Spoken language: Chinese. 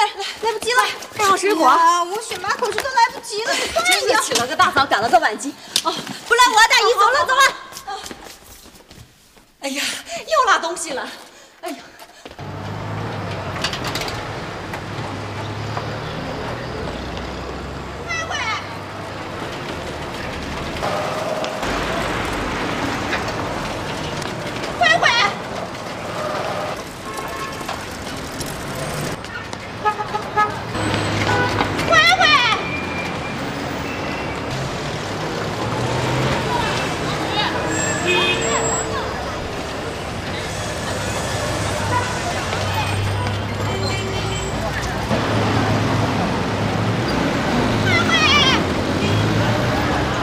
来，来不及了，放好水果。 我选马口时都来不及了，你快真是起了个大早，赶了个晚集。哦，不然我大姨走了，走了。哎呀，又落东西了。哎呀。